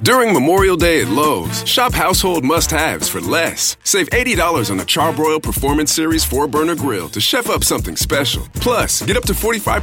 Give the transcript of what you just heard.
During Memorial Day at Lowe's, shop household must-haves for less. Save $80 on a Charbroil Performance Series 4-burner grill to chef up something special. Plus, get up to 45%